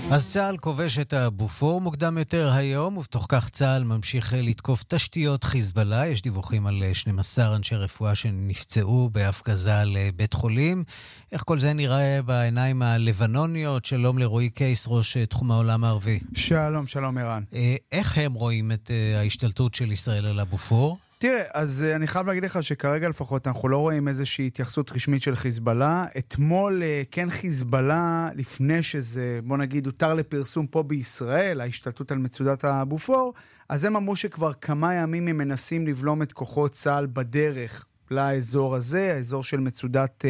אז צה"ל כובש את הבופור מוקדם יותר היום, ובתוך כך צה"ל ממשיך לתקוף תשתיות חיזבאללה. יש דיווחים על 12 אנשי רפואה שנפצעו בהפגזה לבית חולים. איך כל זה נראה בעיניים הלבנוניות? שלום לרועי קייס, ראש תחום העולם הערבי. שלום, שלום ערן. איך הם רואים את ההשתלטות של ישראל על הבופור? תראה, אז אני חייב להגיד לך שכרגע לפחות אנחנו לא רואים איזושהי התייחסות רשמית של חיזבאללה. אתמול כן חיזבאללה, לפני שזה, בוא נגיד, הותר לפרסום פה בישראל, ההשתלטות על מצודת הבופור, אז הם אמרו שכבר כמה ימים הם מנסים לבלום את כוחות צה"ל בדרך לאזור הזה, האזור של מצודת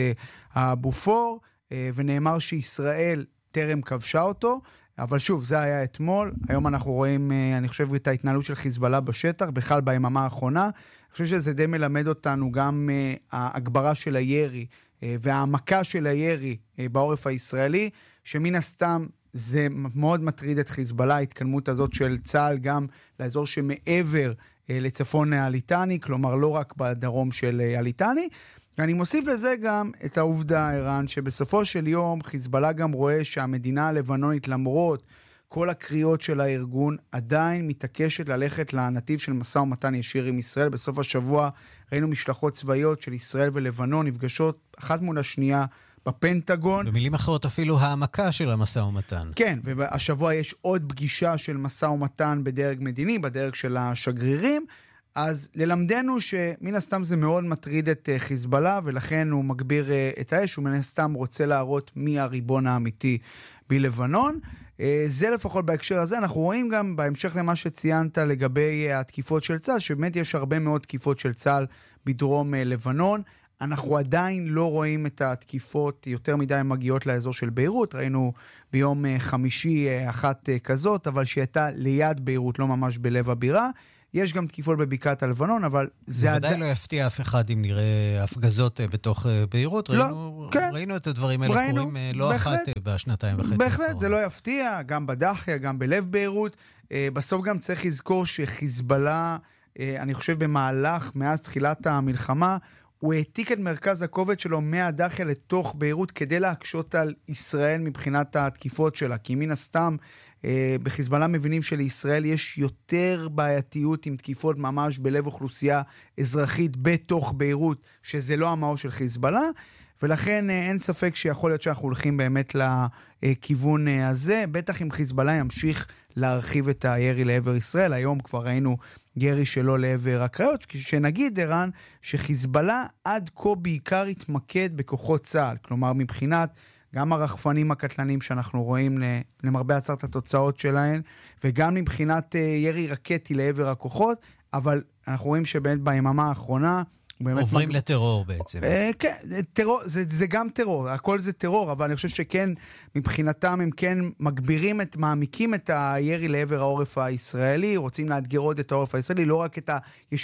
הבופור, ונאמר שישראל טרם כבשה אותו, אבל שוב, זה היה אתמול. היום אנחנו רואים, אני חושב, את ההתנהלות של חיזבאללה בשטח, בכלל ביממה האחרונה. אני חושב שזה די מלמד אותנו גם ההגברה של הירי והעמקה של הירי בעורף הישראלי, שמן הסתם זה מאוד מטריד את חיזבאללה, ההתקדמות הזאת של צה"ל גם לאזור שמעבר לצפון הליטני, כלומר לא רק בדרום של הליטני. ואני מוסיף לזה גם את העובדה, ערן, שבסופו של יום חיזבאללה גם רואה שהמדינה הלבנונית, למרות כל הקריאות של הארגון, עדיין מתעקשת ללכת לנתיב של משא ומתן ישיר עם ישראל. בסוף השבוע ראינו משלחות צבאיות של ישראל ולבנון, נפגשות אחת מול השנייה בפנטגון. במילים אחרות אפילו העמקה של המשא ומתן. כן, והשבוע יש עוד פגישה של משא ומתן בדרג מדיני, בדרג של השגרירים, אז ללמדנו שמן הסתם זה מאוד מטריד את חיזבאללה, ולכן הוא מגביר את האש, הוא מן הסתם רוצה להראות מי הריבון האמיתי בלבנון. זה לפחות בהקשר הזה. אנחנו רואים גם בהמשך למה שציינת לגבי התקיפות של צה"ל, שבאמת יש הרבה מאוד תקיפות של צה"ל בדרום לבנון. אנחנו עדיין לא רואים את התקיפות יותר מדי מגיעות לאזור של ביירות. ראינו ביום חמישי אחת כזאת, אבל שהייתה ליד ביירות, לא ממש בלב הבירה. יש גם תקיפות בבקעת הלבנון, אבל זה ודאי לא יפתיע אף אחד אם נראה הפגזות בתוך ביירות. ראינו את הדברים האלה קורים לא אחת בשנתיים וחצי. בהחלט, זה לא יפתיע, גם בדחיה, גם בלב ביירות. בסוף גם צריך לזכור שחיזבאללה, אני חושב במהלך, מאז תחילת המלחמה, הוא העתיק את מרכז הכובד שלו מהדחיה לתוך ביירות כדי להקשות על ישראל מבחינת התקיפות שלה, כי מן הסתם בחיזבאללה מבינים שלישראל יש יותר בעייתיות עם תקיפות ממש בלב אוכלוסייה אזרחית בתוך ביירות, שזה לא המעוז של חיזבאללה, ולכן אין ספק שיכול להיות שאנחנו הולכים באמת לכיוון הזה, בטח אם חיזבאללה ימשיך להרחיב את הירי לעבר ישראל. היום כבר ראינו ירי שלו לעבר הקריות, שנגיד ערן שחיזבאללה עד כה בעיקר התמקד בכוחות צה"ל, כלומר מבחינת גם הרחפנים הקטלניים שאנחנו רואים למרבה הצעת התוצאות שלהן, וגם מבחינת ירי רקטי לעבר הכוחות, אבל אנחנו רואים שבאמת ביממה האחרונה עוברים לטרור בעצם. כן, טרור, זה גם טרור, הכל זה טרור, אבל אני חושב שכן, מבחינתם הם כן מעמיקים את הירי לעבר העורף הישראלי, רוצים לאתגר עוד את העורף הישראלי, לא רק את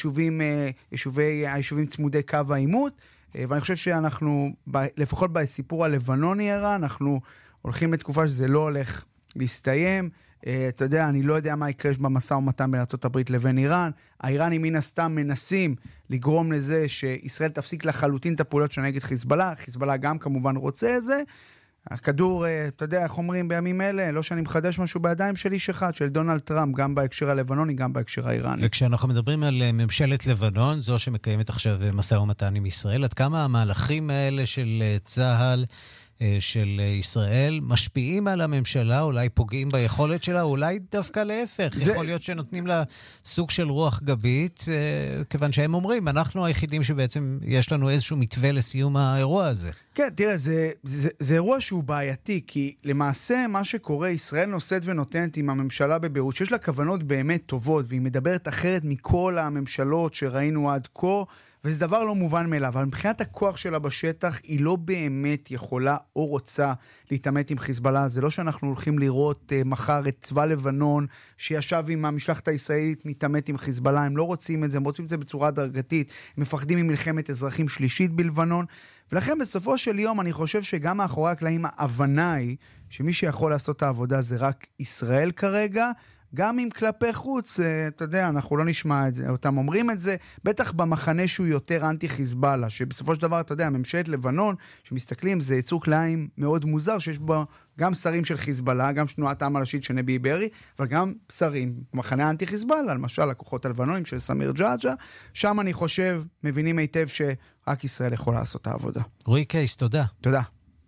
היישובים צמודי קו העימות, ואני חושב שאנחנו, לפחות בסיפור הלבנוני ערן, אנחנו הולכים לתקופה שזה לא הולך להסתיים. אתה יודע, אני לא יודע מה יקרה במשא ומתן בין ארצות הברית לבין איראן. האיראנים מן הסתם מנסים לגרום לזה שישראל תפסיק לחלוטין את הפעולות שנגד חיזבאללה. חיזבאללה גם כמובן רוצה את זה. הכדור, אתה יודע, איך אומרים בימים אלה, לא שאני מחדש משהו בידיים של איש אחד, של דונלד טראמפ, גם בהקשר הלבנוני, גם בהקשר האיראני. וכשאנחנו מדברים על ממשלת לבנון, זו שמקיימת עכשיו משא ומתן עם ישראל, עד כמה המהלכים האלה של צה"ל, של ישראל, משפיעים על הממשלה, אולי פוגעים ביכולת שלה, אולי דווקא להפך. יכול להיות שנותנים לה סוג של רוח גבית, כיוון שהם אומרים, אנחנו היחידים שבעצם יש לנו איזשהו מתווה לסיום האירוע הזה. כן, תראה, זה אירוע שהוא בעייתי, כי למעשה מה שקורה, ישראל נושאת ונותנת עם הממשלה בביירות, שיש לה כוונות באמת טובות, והיא מדברת אחרת מכל הממשלות שראינו עד כה, וזה דבר לא מובן מאליו, אבל מבחינת הכוח שלה בשטח, היא לא באמת יכולה או רוצה להתעמת עם חיזבאללה. זה לא שאנחנו הולכים לראות מחר את צבא לבנון, שישב עם המשלחת הישראלית, מתעמת עם חיזבאללה. הם לא רוצים את זה, הם רוצים את זה בצורה דרגתית, הם מפחדים ממלחמת אזרחים שלישית בלבנון, ולכן בסופו של יום אני חושב שגם מאחורי הקלעים ההבנה היא, שמי שיכול לעשות את העבודה זה רק ישראל כרגע, גם אם כלפי חוץ, אתה יודע, אנחנו לא נשמע את זה, אותם אומרים את זה, בטח במחנה שהוא יותר אנטי-חיזבאללה, שבסופו של דבר, אתה יודע, ממשלת לבנון, שמסתכלים, זה יצור כליים מאוד מוזר, שיש בו גם שרים של חיזבאללה, גם תנועת העם הראשית של נבי ברי, אבל גם שרים, מחנה אנטי-חיזבאללה, למשל, הכוחות הלבנונים של סמיר ג'עג'ע, שם אני חושב, מבינים היטב שרק ישראל יכול לעשות את העבודה. רועי קייס, תודה. תודה.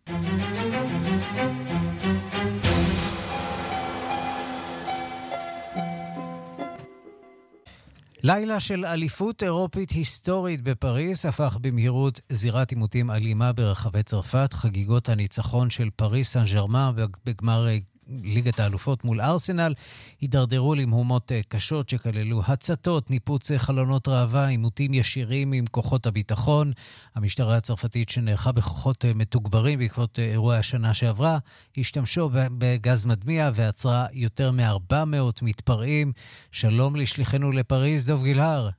לילה של אליפות אירופית היסטורית בפריז הפך במהירות זירת עימותים אלימה ברחבי צרפת. חגיגות הניצחון של פריז סן ז'רמן בגמר ליגת האלופות מול ארסנל הידרדרו למהומות קשות שכללו הצתות, ניפוץ חלונות ראווה, עימותים ישירים עם כוחות הביטחון. המשטרה הצרפתית שנערכה בכוחות מתוגברים בעקבות אירועי השנה שעברה השתמשו בגז מדמיע ועצרה יותר מ-400 מתפרעים. שלום לשליחנו לפריז, דוב גילהר.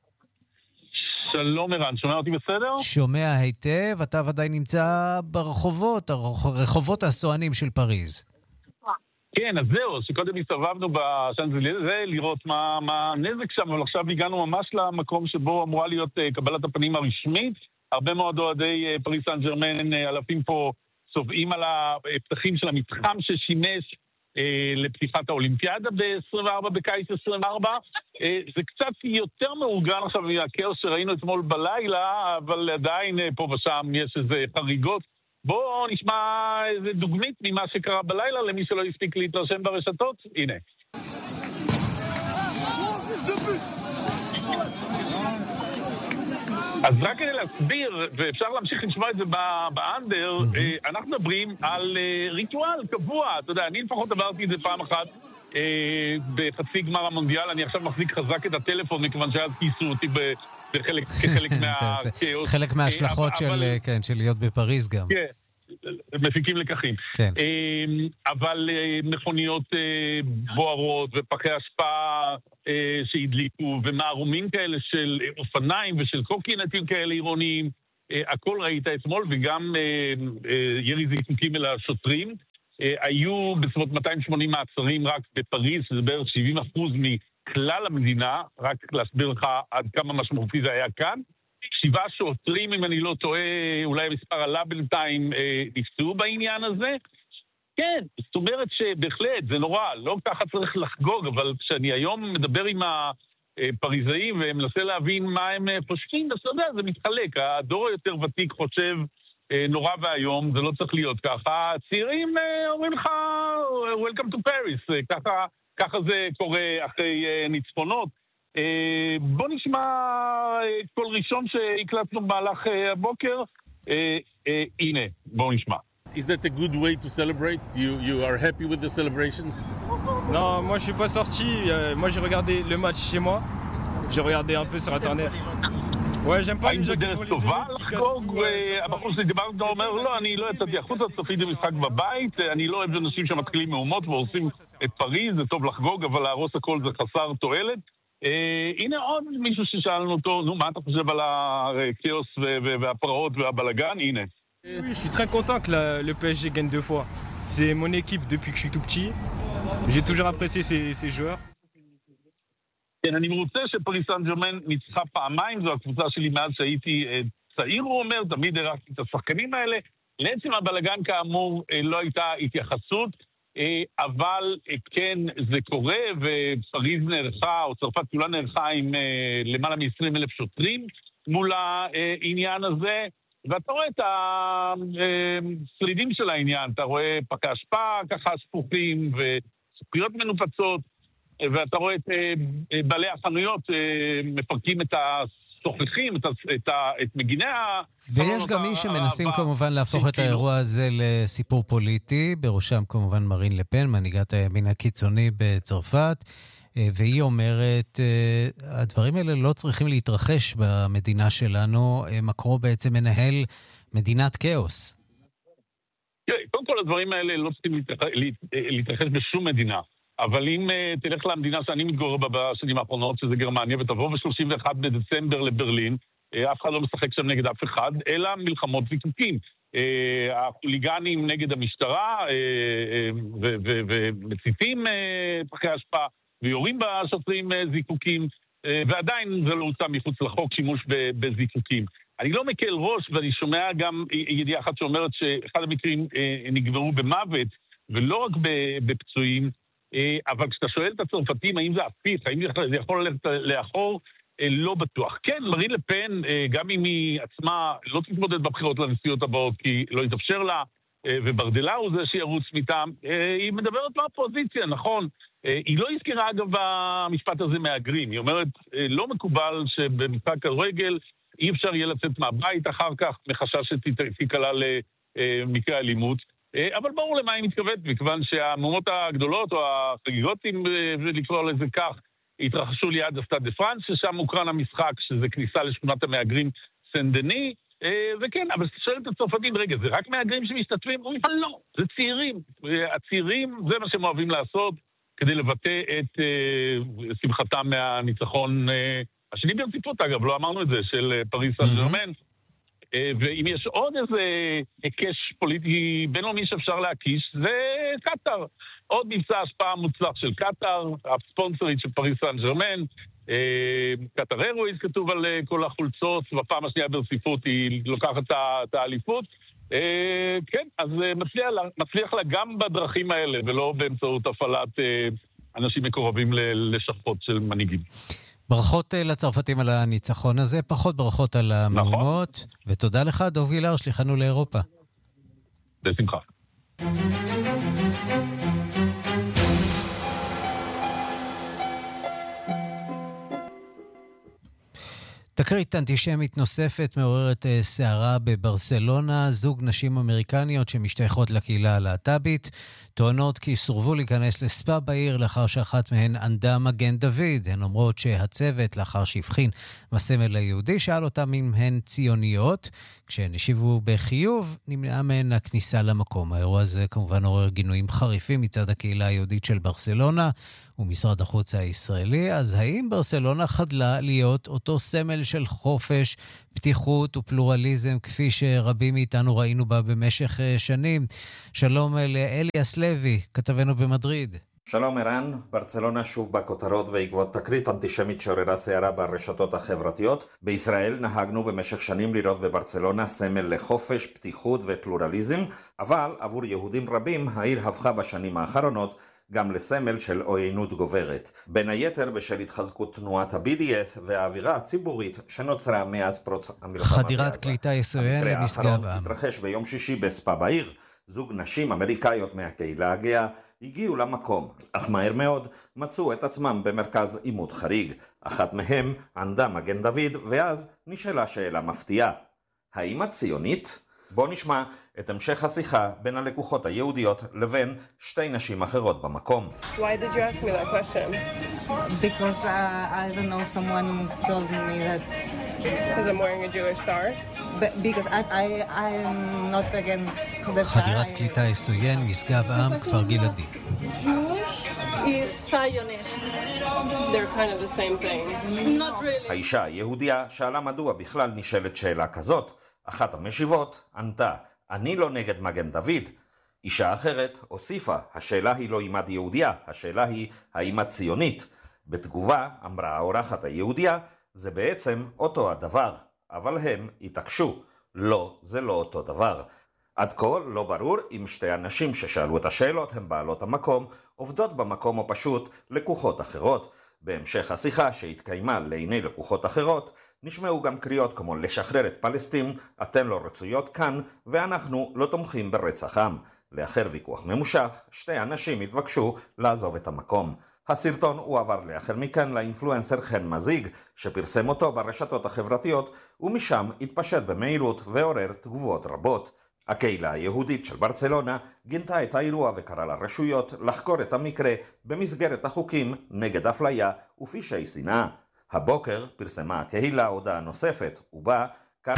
שלום ערן, שומע אותי בסדר? שומע היטב, אתה ודאי נמצא ברחובות, הרחובות הסוענים של פריז. כן, אז זהו, שקודם הסתובבנו בשאנזליזה לראות מה הנזק שם, אבל עכשיו הגענו ממש למקום שבו אמורה להיות קבלת הפנים הרשמית. הרבה מאוד אוהדי פריז סן ז'רמן, אלפים פה צובעים על הפתחים של המתחם ששימש לפתיחת האולימפיאדה ב-24, בקיץ 24. זה קצת יותר מאורגן עכשיו מהכאוס שראינו אתמול בלילה, אבל עדיין פה ושם יש איזה חריגות. בואו נשמע איזה דוגמית ממה שקרה בלילה למי שלא הספיק להתרשם ברשתות. הנה. אז רק כדי להסביר, ואפשר להמשיך לשמוע את זה באנדר, אנחנו מדברים על ריטואל קבוע. אתה יודע, אני לפחות עברתי את זה פעם אחת בחצי גמר המונדיאל. אני עכשיו מחזיק חזק את הטלפון, מכיוון שאז כיסו אותי כחלק מהכאוס. חלק מההשלכות של להיות בפריז גם. כן, מפיקים לקחים. אבל מכוניות בוערות ופחי השפעה שהדליקו, ומערומים כאלה של אופניים ושל קורקינטים כאלה עירוניים, הכל ראית אתמול, וגם ירי זיקוקים אל השוטרים. היו בסביבות 280 מעצרים רק בפריז, שזה בערך 70% מכלל המדינה, רק להסביר לך עד כמה משמעותי זה היה כאן. 7 שוטרים, אם אני לא טועה, אולי המספר עלה בינתיים, נפצעו בעניין הזה. כן, זאת אומרת שבהחלט, זה נורא, לא ככה צריך לחגוג, אבל כשאני היום מדבר עם הפריזאים ומנסה להבין מה הם חושבים, אז אתה יודע, זה מתחלק. הדור היותר ותיק חושב נורא והיום, זה לא צריך להיות ככה. הצעירים אומרים לך, Welcome to Paris, ככה זה קורה אחרי ניצחונות. בוא נשמע קול ראשון שהקלטנו במהלך הבוקר. הנה, בוא נשמע. Is that a good way to celebrate? You are happy with the celebrations? Non, moi je suis pas sorti. Moi j'ai regardé le match chez moi. J'ai regardé un peu sur internet. Ouais, j'aime pas les gens qui font les טובה לחגוג, הבחור שלי דיברנו אומר, לא, אני לא יצאתי החוצה, צפיתי במשחק בבית, אני לא אוהב אנשים שמתחילים מהומות והורסים את פריז, זה טוב לחגוג, אבל להרוס הכל זה חסר תועלת. הנה עוד מישהו ששאלנו אותו, נו, מה אתה חושב על הכאוס והפרעות והבלגן? הנה. Oui, je suis très content que le PSG gagne 2 fois. C'est mon équipe depuis que je suis tout petit. J'ai toujours apprécié ces joueurs. כן, אני מרוצה שפריז סן ז'רמן ניצחה פעמיים, זו הקבוצה שלי מאז שהייתי צעיר, הוא אומר, תמיד הרחתי את השחקנים האלה. לעצם הבלגן כאמור לא הייתה התייחסות, אבל כן זה קורה, ופריז נערכה, או צרפת כולה נערכה עם למעלה מ-20,000 שוטרים מול העניין הזה, ואתה רואה את השרידים של העניין, אתה רואה פחי השפעה ככה שפוכים וספריות מנופצות, ואתה רואה את בעלי החנויות מפרקים את השוחחים, את מגיני ויש גם מי שמנסים כמובן להפוך את האירוע הזה לסיפור פוליטי, בראשם כמובן מרין לפן, מנהיגת הימין הקיצוני בצרפת, והיא אומרת, הדברים האלה לא צריכים להתרחש במדינה שלנו, מקרו בעצם מנהל מדינת כאוס. קודם כל הדברים האלה לא צריכים להתרחש בשום מדינה. אבל אם תלך למדינה שאני מתגורר בה בשנים האחרונות, שזה גרמניה, ותבוא ב-31 בדצמבר לברלין, אף אחד לא משחק שם נגד אף אחד, אלא מלחמות ויכוחים. החוליגנים נגד המשטרה, ומציתים פחי השפעה, ויורים בשוטרים זיקוקים, ועדיין זה לא הוצא מחוץ לחוק שימוש בזיקוקים. אני לא מקל ראש, ואני שומע גם ידיעה אחת שאומרת שאחד המקרים נגברו במוות, ולא רק בפצועים, אבל כשאתה שואל את הצרפתים האם זה הפיך, האם זה יכול ללכת לאחור, לא בטוח. כן, מרין לפן, גם אם היא עצמה לא תתמודד בבחירות לנשיאות הבאות, כי לא יתאפשר לה, וברדלה הוא זה שירוץ מטעם, היא מדברת מהפוזיציה, נכון. היא לא הזכירה אגב המשפט הזה מהגרים, היא אומרת, לא מקובל שבמשחק כדורגל אי אפשר יהיה לצאת מהבית אחר כך, מחשש שתיקלע למקרה אלימות, אבל ברור למה היא מתכוונת, מכיוון שהמהומות הגדולות או החגיגות, אם לקרוא לזה כך, התרחשו ליד הסטאד דה פרנס, ששם הוקרן המשחק, שזה כניסה לשכונת המהגרים סן דני, וכן, אבל שואלים את הצרפתים, רגע, זה רק מהגרים שמשתתפים? הוא אומר, לא, זה צעירים. הצעירים, זה מה שהם אוהבים לעשות, כדי לבטא את שמחתם מהניצחון השני ברציפות, אגב, לא אמרנו את זה, של פריס סן ז'רמן. ואם יש עוד איזה היקש פוליטי בינלאומי שאפשר להקיש, זה קטר. עוד מבצע השפעה מוצלח של קטר, הספונסרית של פריס סן ז'רמן, קטר איירווייז כתוב על כל החולצות, בפעם השנייה ברציפות היא לוקחת את האליפות. כן, אז מצליח לה גם בדרכים האלה, ולא באמצעות הפעלת אנשים מקורבים לשכפות של מנהיגים. ברכות לצרפתים על הניצחון הזה, פחות ברכות על המהומות, ותודה לך, דוב גילהר, שליחנו לאירופה. בשמחה. תקרית אנטישמית נוספת מעוררת סערה בברסלונה. זוג נשים אמריקניות שמשתייכות לקהילה הלהט"בית טוענות כי סורבו להיכנס לספא בעיר לאחר שאחת מהן ענדה מגן דוד. הן אומרות שהצוות, לאחר שהבחין בסמל היהודי, שאל אותם אם הן ציוניות. כשהן השיבו בחיוב, נמנעה מהן הכניסה למקום. האירוע הזה כמובן עורר גינויים חריפים מצד הקהילה היהודית של ברסלונה ומשרד החוץ הישראלי. אז האם ברסלונה חדלה להיות אותו סמל של חופש, פתיחות ופלורליזם, כפי שרבים מאיתנו ראינו בה במשך שנים? שלום לאליאס לוי, כתבנו במדריד. שלום ערן, ברצלונה שוב בכותרות בעקבות תקרית אנטישמית שעוררה סערה ברשתות החברתיות. בישראל נהגנו במשך שנים לראות בברצלונה סמל לחופש, פתיחות ופלורליזם, אבל עבור יהודים רבים העיר הפכה בשנים האחרונות גם לסמל של עוינות גוברת. בין היתר בשל התחזקות תנועת ה-BDS והאווירה הציבורית שנוצרה מאז פרוץ המלחמה. חדירת קליטה יסויין למשגב עם. התרחש ביום שישי בספא בעיר. זוג נשים אמריקאיות מהקהילה הגאה הגיעו למקום, אך מהר מאוד מצאו את עצמם במרכז עימות חריג. אחת מהם ענדה מגן דוד, ואז נשאלה שאלה מפתיעה. האם את ציונית? בוא נשמע את המשך השיחה בין הלקוחות היהודיות לבין שתי נשים אחרות במקום. Why did you ask me that question? Because I don't know, someone told me that Because I'm wearing a Jewish star? Because I am not against the star. חדירת קליטה יסויין, משגב עם, כפר גלעדי. Jewish is Zionist. They're kind of the same thing. Not really. האישה היהודיה שאלה מדוע בכלל נשאלת שאלה כזאת. אחת המשיבות ענתה, אני לא נגד מגן דוד. אישה אחרת הוסיפה, השאלה היא לא אם את יהודיה, השאלה היא האם את ציונית. בתגובה אמרה האורחת היהודיה, זה בעצם אותו הדבר, אבל הם התעקשו. לא, זה לא אותו דבר. עד כה לא ברור אם שתי אנשים ששאלו את השאלות הם בעלות המקום, עובדות במקום או פשוט לקוחות אחרות. בהמשך השיחה שהתקיימה לעיני לקוחות אחרות, נשמעו גם קריאות כמו לשחרר את פלסטין, אתן לא רצויות כאן, ואנחנו לא תומכים ברצח עם. לאחר ויכוח ממושך, שתי אנשים התבקשו לעזוב את המקום. הסרטון הועבר לאחר מכן לאינפלואנסר חן מזיג, שפרסם אותו ברשתות החברתיות, ומשם התפשט במהירות ועורר תגובות רבות. הקהילה היהודית של ברצלונה גינתה את האירוע וקרא לרשויות לחקור את המקרה במסגרת החוקים נגד אפליה ופשעי שנאה. הבוקר פרסמה הקהילה הודעה נוספת, ובה כאן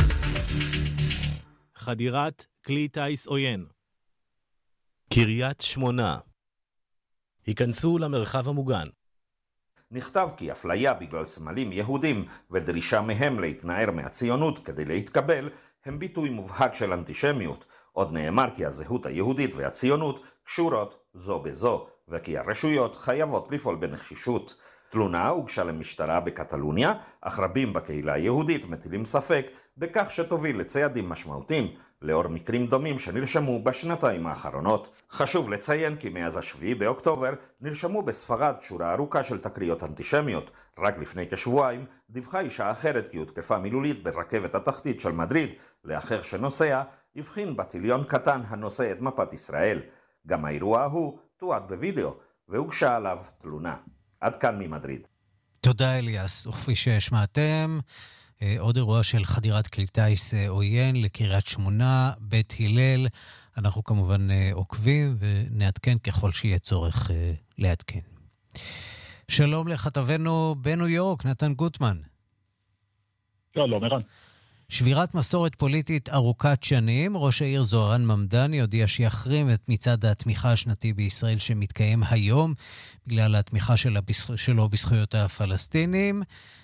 חדירת כלי טיס עוין. קריית שמונה. היכנסו למרחב המוגן. נכתב כי אפליה בגלל סמלים יהודים ודרישה מהם להתנער מהציונות כדי להתקבל הם ביטוי מובהק של אנטישמיות. עוד נאמר כי הזהות היהודית והציונות קשורות זו בזו, וכי הרשויות חייבות לפעול בנחישות. תלונה הוגשה למשטרה בקטלוניה, אך רבים בקהילה היהודית מטילים ספק בכך שתוביל לצעדים משמעותיים, לאור מקרים דומים שנרשמו בשנתיים האחרונות. חשוב לציין כי מאז 7 באוקטובר נרשמו בספרד שורה ארוכה של תקריות אנטישמיות. רק לפני כשבועיים דיווחה אישה אחרת כי הותקפה מילולית ברכבת התחתית של מדריד, לאחר שנוסע הבחין בטיליון קטן הנושא את מפת ישראל. גם האירוע ההוא תועד בווידאו והוגשה עליו תלונה. עד כאן ממדריד. תודה אליאס. וכפי שהשמעתם, עוד אירוע של חדירת כלי טיס עוין לקריית שמונה, בית הלל. אנחנו כמובן עוקבים ונעדכן ככל שיהיה צורך לעדכן. שלום לכתבנו בניו יורק, נתן גוטמן. שלום, ערן. שבירת מסורת פוליטית ארוכת שנים, ראש העיר זוהרן ממדני הודיע שיחרים את מצעד התמיכה השנתי בישראל שמתקיים היום, בגלל התמיכה שלו בזכויות הפלסטינים.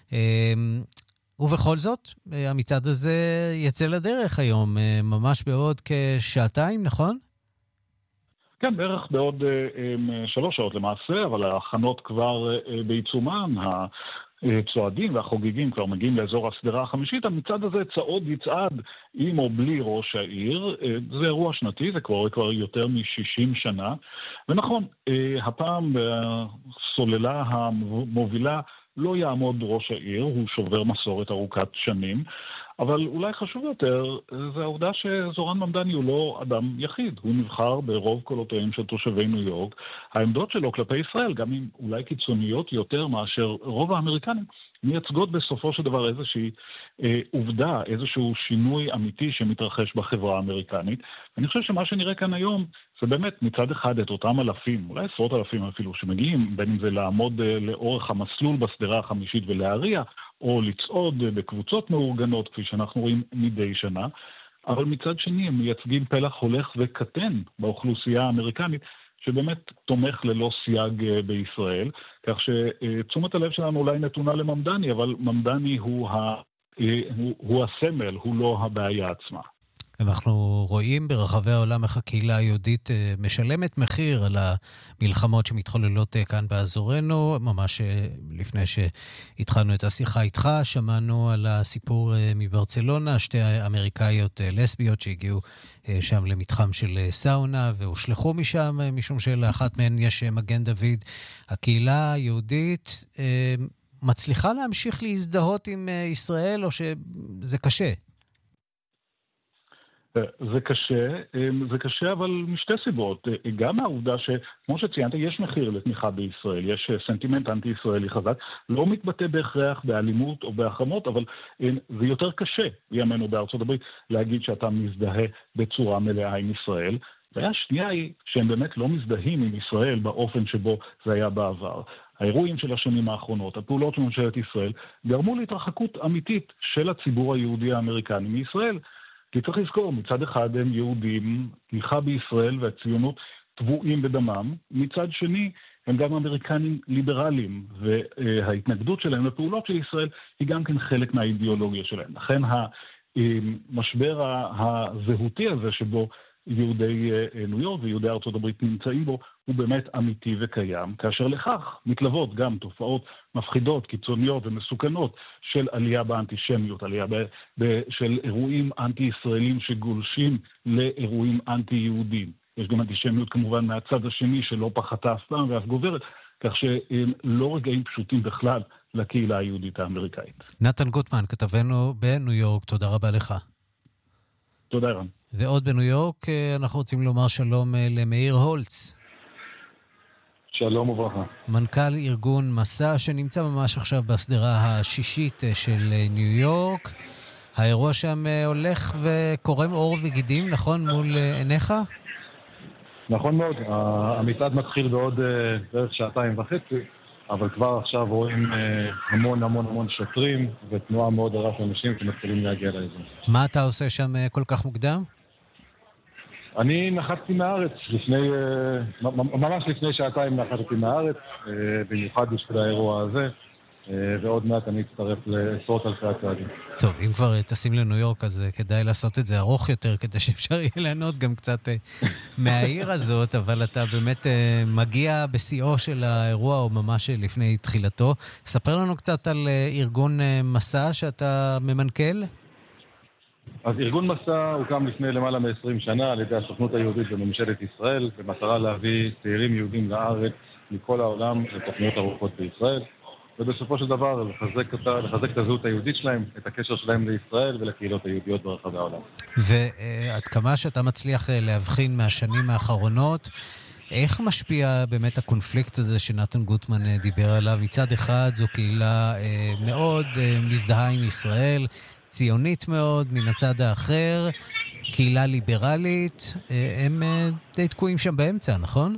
ובכל זאת, המצעד הזה יצא לדרך היום, ממש בעוד כשעתיים, נכון? כן, בערך בעוד 3 שעות למעשה, אבל ההכנות כבר בעיצומן, הצועדים והחוגגים כבר מגיעים לאזור הסדרה החמישית. המצעד הזה יצעד עם או בלי ראש העיר. זה אירוע שנתי, זה כבר יותר מ-60 שנה. ונכון, הפעם בסוללה המובילה לא יעמוד ראש העיר, הוא שובר מסורת ארוכת שנים. אבל אולי חשוב יותר, זה העובדה שזוהרן ממדני הוא לא אדם יחיד. הוא נבחר ברוב קולותיהם של תושבי ניו יורק. העמדות שלו כלפי ישראל, גם אם אולי קיצוניות יותר מאשר רוב האמריקנים, מייצגות בסופו של דבר איזושהי עובדה, איזשהו שינוי אמיתי שמתרחש בחברה האמריקנית. אני חושב שמה שנראה כאן היום, זה באמת מצד אחד את אותם אלפים, אולי 10,000 אפילו, שמגיעים, בין אם זה לעמוד לאורך המסלול בסדרה החמישית ולהריע, או לצעוד בקבוצות מאורגנות, כפי שאנחנו רואים מדי שנה, אבל מצד שני הם מייצגים פלח הולך וקטן באוכלוסייה האמריקנית, שבאמת תומך ללא סייג בישראל, כך שתשומת הלב שלנו אולי נתונה לממדני, אבל ממדני הוא הסמל, הוא לא הבעיה עצמה. אנחנו רואים ברחבי העולם איך הקהילה היהודית משלמת מחיר על המלחמות שמתחוללות כאן באזורנו. ממש לפני שהתחלנו את השיחה איתך, שמענו על הסיפור מברצלונה, 2 אמריקאיות לסביות שהגיעו שם למתחם של סאונה והושלחו משם, משום שלאחת מהן יש מגן דוד. הקהילה היהודית מצליחה להמשיך להזדהות עם ישראל, או שזה קשה? זה קשה, אבל משתי סיבות. גם העובדה שכמו שציינת, יש מחיר לתמיכה בישראל, יש סנטימנט אנטי-ישראלי חזק, לא מתבטא בהכרח באלימות או בהחרמות, אבל זה יותר קשה, בימינו בארצות הברית, להגיד שאתה מזדהה בצורה מלאה עם ישראל. והשנייה היא שהם באמת לא מזדהים עם ישראל באופן שבו זה היה בעבר. האירועים של השנים האחרונות, הפעולות של ממשלת ישראל, גרמו להתרחקות אמיתית של הציבור היהודי האמריקני מישראל. כי צריך לזכור, מצד אחד הם יהודים, תמיכה בישראל והציונות טבועים בדמם, מצד שני הם גם אמריקנים ליברליים, וההתנגדות שלהם לפעולות של ישראל היא גם כן חלק מהאידיאולוגיה שלהם. לכן המשבר הזהותי הזה שבו יהודי ניו יורק ויהודי ארצות הברית נמצאים בו, הוא באמת אמיתי וקיים, כאשר לכך מתלוות גם תופעות מפחידות, קיצוניות ומסוכנות של עלייה באנטישמיות, עלייה של אירועים אנטי-ישראלים שגולשים לאירועים אנטי-יהודים. יש גם אנטישמיות כמובן מהצד השני שלא פחתה אף פעם ואף גוברת, כך שלא רגעים פשוטים בכלל לקהילה היהודית האמריקאית. נתן גוטמן, כתבנו בניו יורק, תודה רבה לך. תודה רבה. ועוד בניו יורק אנחנו רוצים לומר שלום למאיר הולץ. שלום וברכה. מנכ"ל ארגון מסע שנמצא ממש עכשיו בסדרה השישית של ניו יורק. האירוע שם הולך וקורם עור וגידים, נכון, מול עיניך? נכון מאוד. המצעד מתחיל בעוד בערך 2.5 שעות, אבל כבר עכשיו רואים המון שוטרים ותנועה מאוד רבה של אנשים שמתחילים להגיע לאזור. מה אתה עושה שם כל כך מוקדם? אני נחתתי מהארץ, ממש לפני 2 נחתתי מהארץ, במיוחד בשביל האירוע הזה. ועוד מעט אני אצטרף לעשרות אלפי הצעדים. טוב, אם כבר טסים לניו יורק, אז כדאי לעשות את זה ארוך יותר, כדי שאפשר יהיה ליהנות גם קצת מהעיר הזאת, אבל אתה באמת מגיע בשיאו של האירוע, או ממש לפני תחילתו. ספר לנו קצת על ארגון מסע שאתה ממנכ"ל. אז ארגון מסע הוקם לפני למעלה מ-20 שנה על ידי הסוכנות היהודית בממשלת ישראל, במטרה להביא צעירים יהודים לארץ מכל העולם לתוכניות ארוכות בישראל. ובסופו של דבר לחזק את הזהות היהודית שלהם, את הקשר שלהם לישראל ולקהילות היהודיות ברחבי העולם. ועד כמה שאתה מצליח להבחין מהשנים האחרונות, איך משפיע באמת הקונפליקט הזה שנתן גוטמן דיבר עליו? מצד אחד זו קהילה מאוד מזדהה עם ישראל, ציונית מאוד, מן הצד האחר, קהילה ליברלית, הם די תקועים שם באמצע, נכון?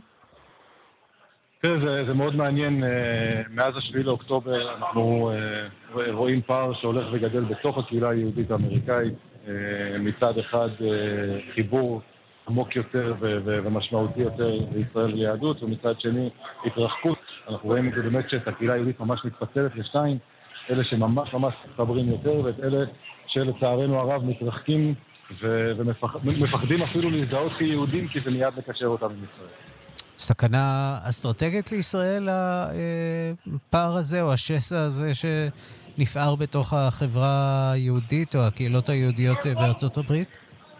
זה מאוד מעניין. מאז 7 לאוקטובר אנחנו רואים פער שהולך וגדל בתוך הקהילה היהודית האמריקאית. מצד אחד חיבור עמוק יותר ומשמעותי יותר לישראל ליהדות, ומצד שני התרחקות. אנחנו רואים את זה באמת שאת הקהילה היהודית ממש מתפצלת לשתיים, אלה שממש ממש מתחברים יותר, ואת אלה שלצערנו הרב מתרחקים ומפחדים אפילו להזדהות כיהודים, כי זה מיד מקשר אותם עם ישראל. סכנה אסטרטגית לישראל, הפער הזה או השסע הזה שנפער בתוך החברה היהודית או הקהילות היהודיות בארצות הברית?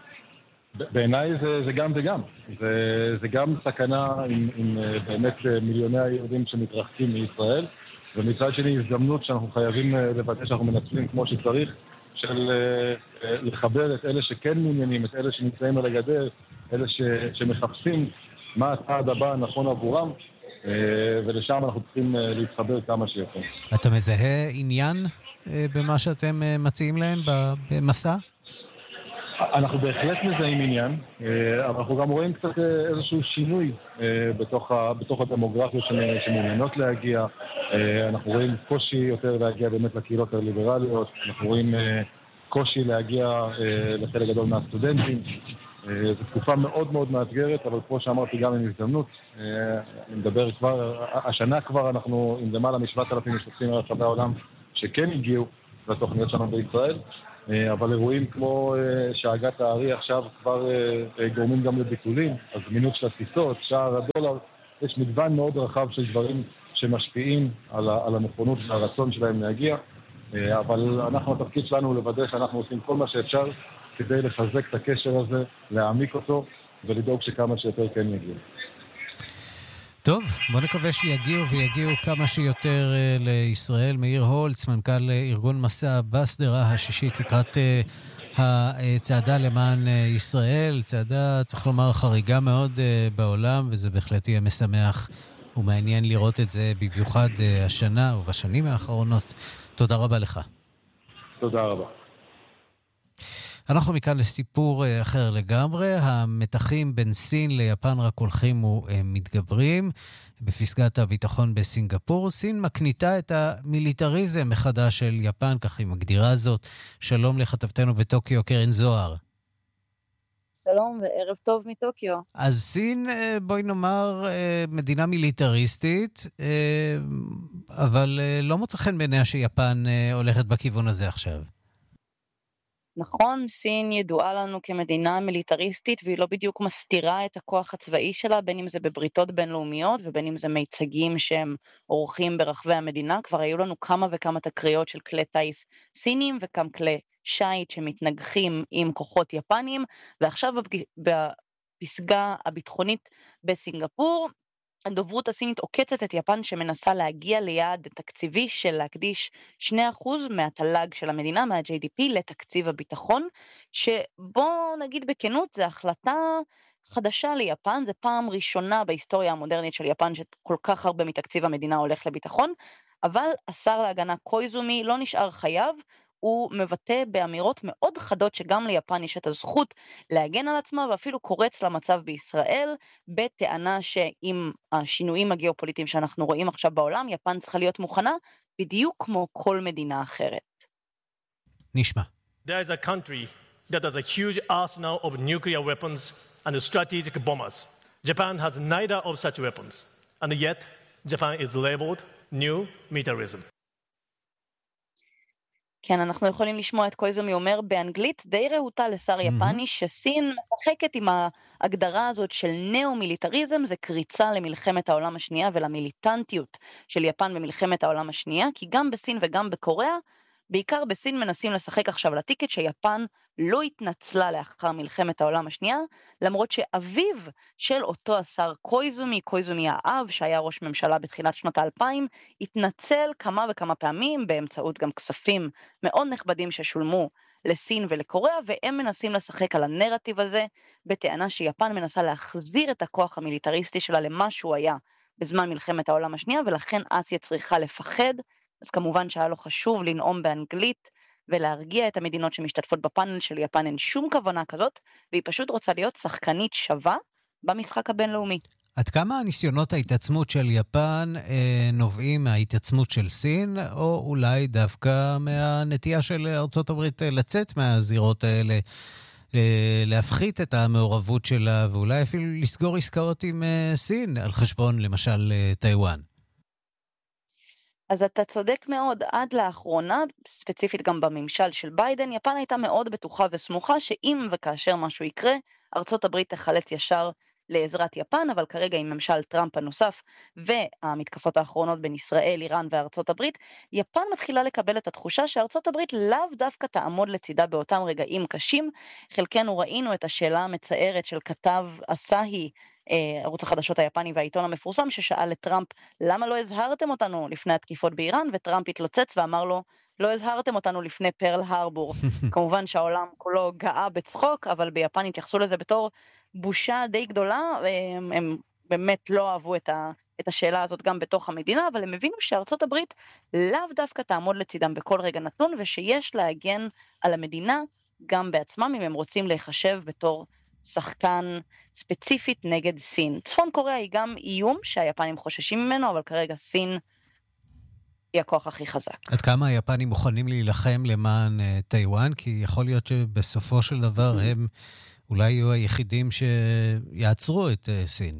בעיניי זה גם וגם. זה גם סכנה עם באמת מיליוני היהודים שמתרחקים מישראל, ומצד שני הזדמנות שאנחנו חייבים לוודא שאנחנו מנצלים כמו שצריך, של לחבר את אלה שכן מעוניינים, את אלה שנמצאים על הגדר, אלה שמחפשים מה הצעד הבא נכון עבורם, ולשם אנחנו צריכים להתחבר כמה שיותר. אתה מזהה עניין במה שאתם מציעים להם במסע? אנחנו בהחלט מזהים עניין, אבל אנחנו גם רואים קצת איזשהו שינוי בתוך הדמוגרפיות שמעוניינות להגיע. אנחנו רואים קושי יותר להגיע באמת לקהילות הליברליות, אנחנו רואים קושי להגיע לחלק גדול מהסטודנטים. זו תקופה מאוד מאוד מאתגרת, אבל כמו שאמרתי גם עם הזדמנות, אני מדבר כבר, השנה כבר אנחנו עם למעלה מ-7,000 משתתפים מרחבי העולם שכן הגיעו לתוכניות שלנו בישראל, אבל אירועים כמו שהגת הארי עכשיו כבר גורמים גם לביטולים, הזמינות של הטיסות, שער הדולר, יש מגוון מאוד רחב של דברים שמשפיעים על הנכונות והרצון שלהם להגיע, אבל התפקיד שלנו הוא לוודא שאנחנו עושים כל מה שאפשר כדי לחזק את הקשר הזה, להעמיק אותו ולדאוג שכמה שיותר כן יגיעו. טוב, בוא נקווה שיגיעו כמה שיותר לישראל. מאיר הולץ, מנכ"ל ארגון מסע בסדרה השישית לקראת הצעדה למען ישראל. צעדה, צריך לומר, חריגה מאוד בעולם, וזה בהחלט יהיה משמח ומעניין לראות את זה במיוחד השנה ובשנים האחרונות. תודה רבה לך. תודה רבה. אנחנו מכאן לסיפור אחר לגמרי. המתחים בין סין ליפן רק הולכים ומתגברים. בפסגת הביטחון בסינגפור, סין מקניטה את המיליטריזם מחדש של יפן, כך היא מגדירה זאת. שלום לכתבתנו בטוקיו, קרן זוהר. שלום וערב טוב מטוקיו. אז סין, בואי נאמר, מדינה מיליטריסטית, אבל לא מוצא חן בעיניה שיפן הולכת בכיוון הזה עכשיו. נכון, סין ידועה לנו כמדינה מיליטריסטית, והיא לא בדיוק מסתירה את הכוח הצבאי שלה, בין אם זה בבריתות בינלאומיות, ובין אם זה מיצגים שהם עורכים ברחבי המדינה. כבר היו לנו כמה וכמה תקריות של כלי טייס סינים, וכמה כלי שייט שמתנגחים עם כוחות יפנים, ועכשיו בפסגה הביטחונית בסינגפור, הדוברות הסינית עוקצת את יפן שמנסה להגיע ליעד תקציבי של להקדיש 2% מהתל"ג של המדינה, מה-JDP, לתקציב הביטחון, שבוא נגיד בכנות, זה החלטה חדשה ליפן, זה פעם ראשונה בהיסטוריה המודרנית של יפן שכל כך הרבה מתקציב המדינה הולך לביטחון, אבל השר להגנה קויזומי לא נשאר חייב, הוא מבטא באמירות מאוד חדות שגם ליפן יש את הזכות להגן על עצמה, ואפילו קורץ למצב בישראל, בטענה שעם השינויים הגיאופוליטיים שאנחנו רואים עכשיו בעולם, יפן צריכה להיות מוכנה בדיוק כמו כל מדינה אחרת. נשמע. There is a country that has a huge arsenal of nuclear weapons and strategic bombers. Japan has neither of such weapons, and yet Japan is labeled new militarism. כן, אנחנו יכולים לשמוע את קויזומי אומר באנגלית די רהוטה לשר יפני שסין משחקת עם ההגדרה הזאת של נאו-מיליטריזם, זה קריצה למלחמת העולם השנייה ולמיליטנטיות של יפן במלחמת העולם השנייה, כי גם בסין וגם בקוריאה, בעיקר בסין מנסים לשחק עכשיו לטיקט שיפן לא התנצלה לאחר מלחמת העולם השנייה, למרות שאביו של אותו השר קויזומי האב, שהיה ראש ממשלה בתחילת שנות ה-2000, התנצל כמה וכמה פעמים באמצעות גם כספים מאוד נכבדים ששולמו לסין ולקוריאה, והם מנסים לשחק על הנרטיב הזה, בטענה שיפן מנסה להחזיר את הכוח המיליטריסטי שלה למה שהוא היה בזמן מלחמת העולם השנייה, ולכן אסיה צריכה לפחד, אז כמובן שהיה לו חשוב לנאום באנגלית, ולהרגיע את המדינות שמשתתפות בפאנל של יפן, אין שום כוונה כזאת, והיא פשוט רוצה להיות שחקנית שווה במשחק הבינלאומי. עד כמה הניסיונות ההתעצמות של יפן נובעים מההתעצמות של סין, או אולי דווקא מהנטייה של ארצות הברית לצאת מהזירות האלה, להפחית את המעורבות שלה, ואולי אפילו לסגור עסקאות עם סין, על חשבון למשל טיואן? אז אתה צודק מאוד, עד לאחרונה, ספציפית גם בממשל של ביידן, יפן הייתה מאוד בטוחה וסמוכה שאם וכאשר משהו יקרה, ארצות הברית תחלץ ישר לעזרת יפן, אבל כרגע עם ממשל טראמפ הנוסף והמתקפות האחרונות בין ישראל, איראן וארצות הברית, יפן מתחילה לקבל את התחושה שארצות הברית לאו דווקא תעמוד לצידה באותם רגעים קשים. חלקנו ראינו את השאלה המצערת של כתב אסאהי, ערוץ החדשות היפני והעיתון המפורסם, ששאל את טראמפ, למה לא הזהרתם אותנו לפני התקיפות באיראן? וטראמפ התלוצץ ואמר לו, לא הזהרתם אותנו לפני פרל הרבור. כמובן שהעולם כולו גאה בצחוק, אבל ביפן התייחסו לזה בתור בושה די גדולה, הם באמת לא אהבו את השאלה הזאת גם בתוך המדינה, אבל הם הבינו שארצות הברית לאו דווקא תעמוד לצידם בכל רגע נתון, ושיש להגן על המדינה גם בעצמם, אם הם רוצים להיחשב בתור שחקן ספציפית נגד סין. צפון קוריאה היא גם איום שהיפנים חוששים ממנו, אבל כרגע סין היא הכוח הכי חזק. עד כמה היפנים מוכנים להילחם למען טיואן? כי יכול להיות שבסופו של דבר הם אולי יהיו היחידים שיעצרו את סין.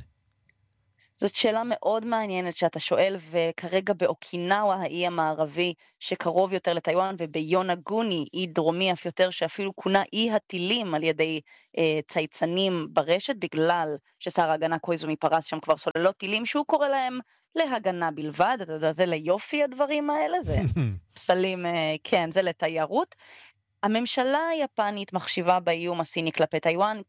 זאת שאלה מאוד מעניינת שאתה שואל, וכרגע באוקינאווה, האי המערבי שקרוב יותר לטיואן, וביונגוני, אי דרומי אף יותר, שאפילו כונה אי הטילים על ידי צייצנים ברשת, בגלל ששר ההגנה קויזומי פרס שם כבר סוללות טילים, שהוא קורא להם להגנה בלבד. אתה יודע, זה ליופי הדברים האלה, זה פסלים, כן, זה לתיירות. הממשלה היפנית מחשיבה באיום הסיני כלפי טיואן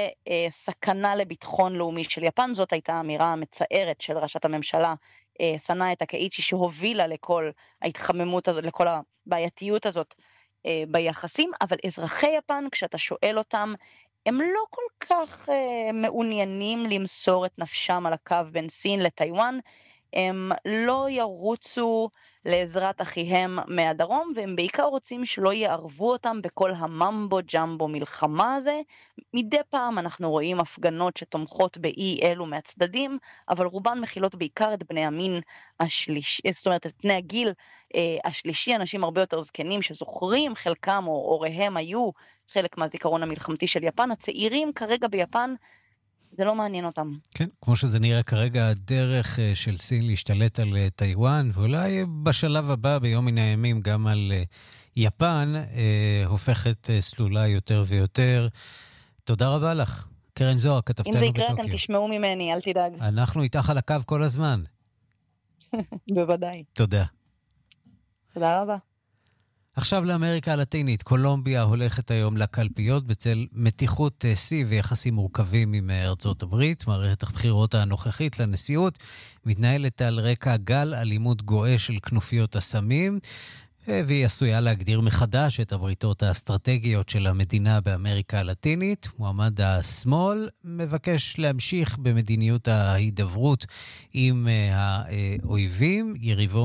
כסכנה לביטחון לאומי של יפן. זאת הייתה האמירה המצערת של ראשת הממשלה סנאי טקאיצ'י, שהובילה לכל ההתחממות הזאת, לכל הבעייתיות הזאת ביחסים. אבל אזרחי יפן, כשאתה שואל אותם, הם לא כל כך מעוניינים למסור את נפשם על הקו בין סין לטיואן. הם לא ירוצו לעזרת אחיהם מהדרום, והם בעיקר רוצים שלא יערבו אותם בכל הממבו ג'מבו מלחמה הזה. מדי פעם אנחנו רואים הפגנות שתומכות באי אלו מהצדדים, אבל רובן מכילות בעיקר את בני המין השלישי, זאת אומרת את בני הגיל השלישי, אנשים הרבה יותר זקנים שזוכרים, חלקם או הוריהם היו חלק מהזיכרון המלחמתי של יפן. הצעירים כרגע ביפן זה לא מעניין אותם. כן, כמו שזה נראה כרגע, הדרך של סין להשתלט על טיואן, ואולי בשלב הבא, ביום מן הימים, גם על יפן, הופכת סלולה יותר ויותר. תודה רבה לך. קרן זוהר, כתבתנו בטוקיו. אם זה יקרה, אתם תשמעו ממני, אל תדאג. אנחנו איתך על הקו כל הזמן. בוודאי. תודה. תודה רבה. עכשיו לאמריקה הלטינית. קולומביה הולכת היום לקלפיות בצל מתיחות שיא ויחסים מורכבים עם ארצות הברית. מערכת הבחירות הנוכחית לנשיאות מתנהלת על רקע גל אלימות גואה של כנופיות הסמים, והיא עשויה להגדיר מחדש את הבריתות האסטרטגיות של המדינה באמריקה הלטינית. מועמד השמאל מבקש להמשיך במדיניות ההידברות עם האויבים. יריביו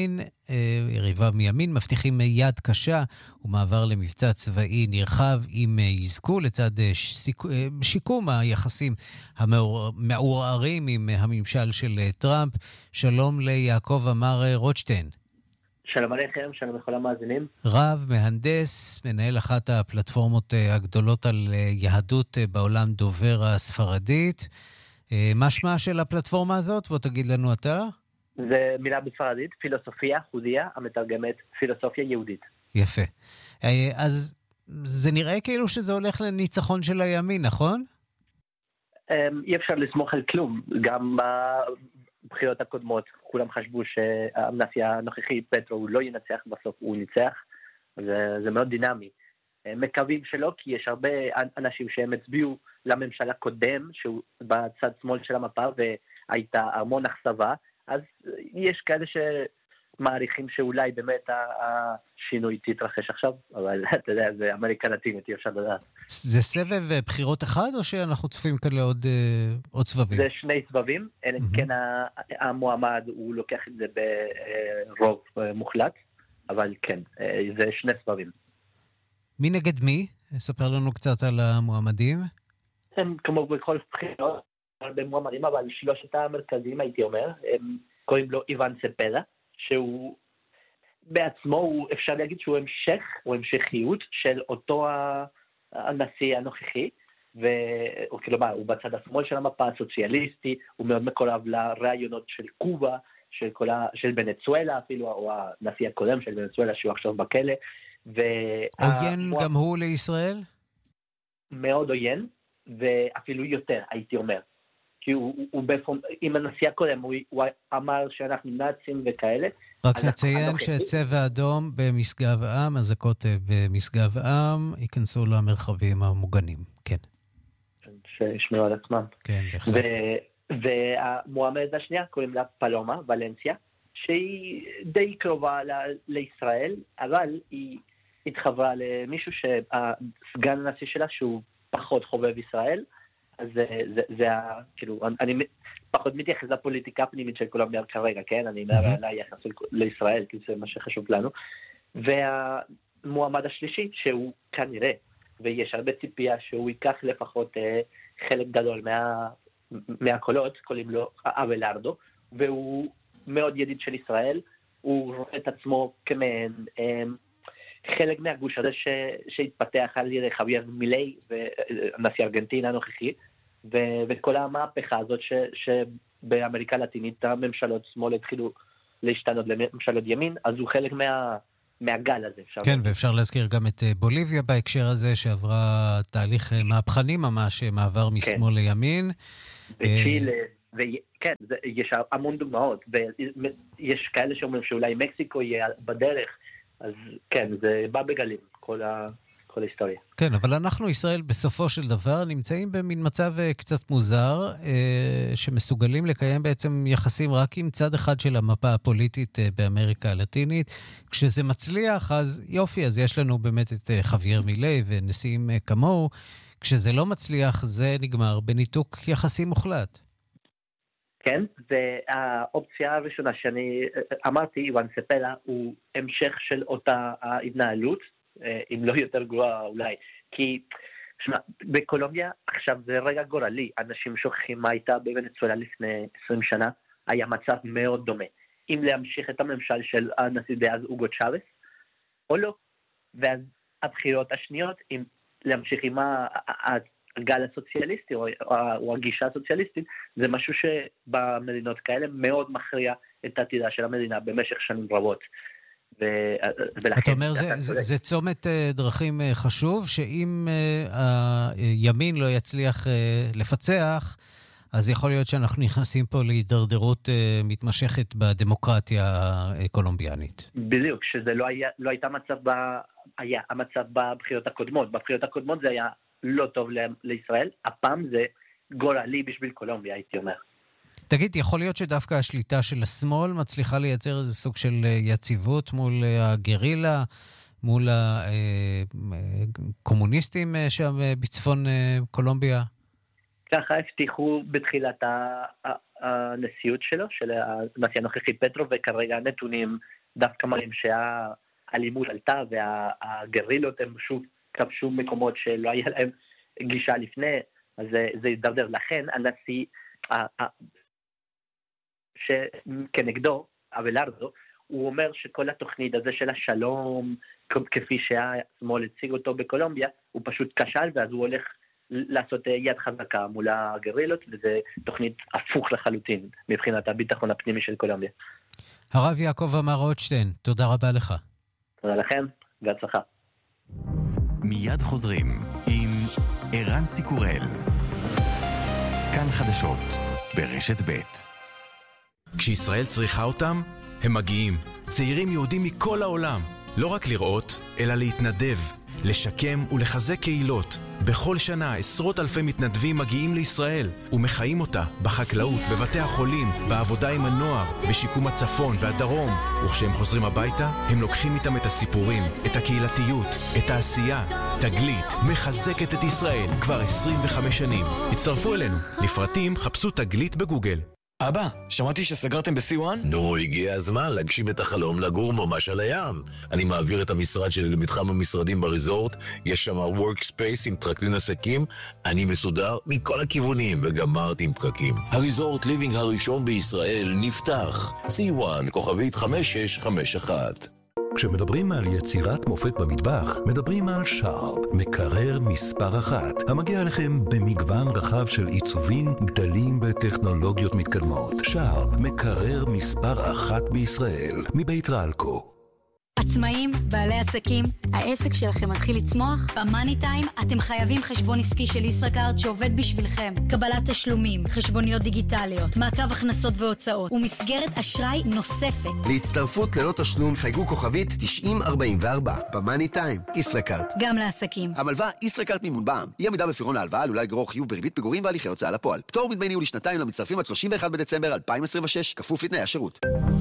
מימין מבטיחים יד קשה ומעבר למבצע צבאי נרחב אם יזכו, לצד שיקום היחסים המעורערים עם הממשל של טראמפ. שלום ליעקב אמר רוטשטיין. שלום עליכם, שלום לכל המאזינים. רב, מהנדס, מנהל אחת הפלטפורמות הגדולות על יהדות בעולם דובר הספרדית. מה שמה של הפלטפורמה הזאת? בוא תגיד לנו אתה. זה מילה בספרדית, פילוסופיה חודיה, המתרגמת פילוסופיה יהודית. יפה. אז זה נראה כאילו שזה הולך לניצחון של הימין, נכון? אי אפשר לסמוך על כלום. גם בבחירות הקודמות כולם חשבו שהנשיא הנוכחי פטרו הוא לא ינצח, בסוף הוא ניצח. זה מאוד דינמי. מקווים שלא, כי יש הרבה אנשים שהם הצביעו לממשלה קודם, שהוא בצד שמאל של המפה, והייתה המון אכזבה, אז יש כאלה שמעריכים שאולי באמת השינוי תתרחש עכשיו, אבל אתה יודע, זה אמריקה לטינית, אי אפשר לדעת. זה סבב בחירות אחד, או שאנחנו צופים כאן לעוד סבבים? זה שני סבבים, אלא כן המועמד, הוא לוקח את זה ברוב מוחלט, אבל כן, זה שני סבבים. מי נגד מי? ספר לנו קצת על המועמדים. הם כמו בכל בחירות, הרבה מועמדים, אבל שלושת המרכזיים הייתי אומר, הם קוראים לו איוון ספלה, שהוא בעצמו, אפשר להגיד שהוא המשכיות של אותו הנשיא הנוכחי, וכלומר, הוא בצד השמאל של המפה הסוציאליסטי, הוא מאוד מקורב לרעיונות של קובה, של ונצואלה אפילו, או הנשיא הקודם של ונצואלה שהוא עכשיו בכלא, עוין גם הוא לישראל? מאוד עוין, ואפילו יותר, הייתי אומר. כי הוא עם הנשיא הקודם, הוא אמר שאנחנו נאצים וכאלה. רק נציין שצבע אדום במשגב עם, אזעקות במשגב עם, ייכנסו למרחבים המוגנים, כן. שישמעו על עצמם. כן, בהחלט. והמועמדת השנייה קוראים לה פלומה, ולנסיה, שהיא די קרובה לישראל, אבל היא התחברה למישהו שהסגן הנשיא שלה, שהוא פחות חובב ישראל, אז זה כאילו, אני פחות מתייחס לפוליטיקה הפנימית של קולומביה כרגע, כן? אני אומר על היחס לישראל, כי זה מה שחשוב לנו. והמועמד השלישי, שהוא כנראה, ויש הרבה ציפייה שהוא ייקח לפחות חלק גדול מהקולות, קוראים לו אבלארדו, והוא מאוד ידיד של ישראל, הוא רואה את עצמו כמעין חלק מהגוש הזה שהתפתח על ידי חוויאר מילי, ונשיא ארגנטינה הנוכחי, וכל המהפכה הזאת שבאמריקה הלטינית הממשלות שמאל התחילו להשתנות לממשלות ימין, אז הוא חלק מהגל הזה. כן, ואפשר להזכיר גם את בוליביה בהקשר הזה, שעברה תהליך מהפכני ממש, מעבר משמאל לימין. וצ'ילה, וכן, יש המון דוגמאות, ויש כאלה שאומרים שאולי מקסיקו יהיה בדרך, אז כן, זה בא בגלים, כל ההיסטוריה. כן, אבל אנחנו, ישראל, בסופו של דבר, נמצאים במין מצב קצת מוזר, שמסוגלים לקיים בעצם יחסים רק עם צד אחד של המפה הפוליטית באמריקה הלטינית. כשזה מצליח, אז יופי, אז יש לנו באמת את חוויאר מילי ונשיאים כמוהו. כשזה לא מצליח, זה נגמר בניתוק יחסי מוחלט. כן, והאופציה הראשונה שאני אמרתי, איוון ספלה, הוא המשך של אותה ההתנהלות, אם לא יותר גרועה אולי, כי בקולומביה עכשיו זה רגע גורלי, אנשים שוכחים מה הייתה בוונצואלה לפני 20 שנה, היה מצב מאוד דומה, אם להמשיך את הממשל של הנשיא דאז אוגו צ'אבס, או לא, ואז הבחירות השניות, אם להמשיך עם הגל הסוציאליסטי או הגישה הסוציאליסטית, זה משהו שבמדינות כאלה מאוד מכריע את העתידה של המדינה במשך שנים רבות. אתה אומר, זה צומת דרכים חשוב, שאם הימין לא יצליח לפצח, אז יכול להיות שאנחנו נכנסים פה להידרדרות מתמשכת בדמוקרטיה הקולומביאנית. בדיוק, שזה לא הייתה המצב בבחירות הקודמות. בבחירות הקודמות זה היה לא טוב לישראל, הפעם זה גורלי בשביל קולומביה, הייתי אומר. תגיד, יכול להיות שדווקא השליטה של השמאל מצליחה לייצר איזה סוג של יציבות מול הגרילה, מול הקומוניסטים שם בצפון קולומביה? ככה הבטיחו בתחילת הנשיאות שלו, של הנשיא הנוכחי פטרו, וכרגע הנתונים דווקא מראים שהאלימות עלתה, והגרילות הם שוב כבשו מקומות שלא היה להם גישה לפני, אז זה ידרדר. לכן הנשיא שכנגדו, אבלארדו, הוא אומר שכל התוכנית הזה של השלום, כפי שהשמאל הציג אותו בקולומביה, הוא פשוט כשל, ואז הוא הולך לעשות יד חזקה מול הגרילות, וזה תוכנית הפוך לחלוטין מבחינת הביטחון הפנימי של קולומביה. הרב יעקב אמר רוטשטיין, תודה רבה לך. תודה לכם. בהצלחה. מיד חוזרים עם ערן סיקורל. כאן חדשות ברשת ב'. כשישראל צריכה אותם, הם מגיעים. צעירים יהודים מכל העולם. לא רק לראות, אלא להתנדב, לשקם ולחזק קהילות. בכל שנה עשרות אלפי מתנדבים מגיעים לישראל ומחיים אותה בחקלאות, בבתי החולים, בעבודה עם הנוער, בשיקום הצפון והדרום. וכשהם חוזרים הביתה, הם לוקחים איתם את הסיפורים, את הקהילתיות, את העשייה. תגלית מחזקת את ישראל כבר 25 שנים. הצטרפו אלינו. לפרטים חפשו תגלית בגוגל. אבא, שמעתי שסגרתם ב-C1? נו, הגיע הזמן להגשים את החלום לגור ממש על הים. אני מעביר את המשרד שלי למתחם המשרדים בריזורט, יש שם workspace עם טרקלין עסקים, אני מסודר מכל הכיוונים וגמרתי עם פקקים. הריזורט ליבינג הראשון בישראל נפתח. C1, כוכבית 5651. כשמדברים על יצירת מופת במטבח, מדברים על שרפ, מקרר מספר 1, המגיע לכם במגוון רחב של עיצובים, גדלים וטכנולוגיות מתקדמות. שרפ, מקרר מספר 1 בישראל, מבית רלקו. עצמאים, בעלי עסקים, העסק שלכם מתחיל לצמוח? במאני טיים אתם חייבים חשבון עסקי של ישראכרט שעובד בשבילכם. קבלת תשלומים, חשבוניות דיגיטליות, מעקב הכנסות והוצאות ומסגרת אשראי נוספת. להצטרפות ללא תשלום חייגו כוכבית 9044 במאני טיים, ישראכרט. גם לעסקים. המלווה ישראכרט מימון בע"מ. אי עמידה בפירעון ההלוואה עלולה לגרור חיוב בריבית פיגורים והליכי הוצאה לפועל. פטור מדמי ניהול לשנתיים למצטרפים עד 31 בדצמבר 2026, כפוף לתנאי השירות.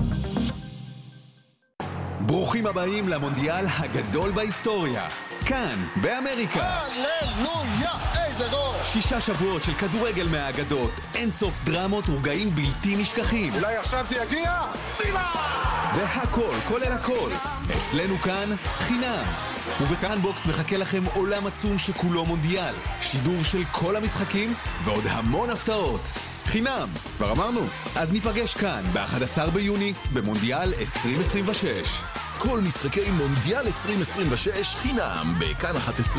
ברוכים הבאים למונדיאל הגדול בהיסטוריה. כאן, באמריקה. הללויה, איזה גול! 6 שבועות של כדורגל מהאגדות, אין סוף דרמות ורגעים בלתי נשכחים. אולי עכשיו זה יגיע? צילה! והכל, כולל הכל, אצלנו כאן חינם. ובכאן בוקס מחכה לכם עולם עצום שכולו מונדיאל, שידור של כל המשחקים ועוד המון הפתעות. חינם, כבר אמרנו. אז ניפגש כאן ב-11 ביוני במונדיאל 2026. כל משחקי מונדיאל 2026 חינם בכאן 11.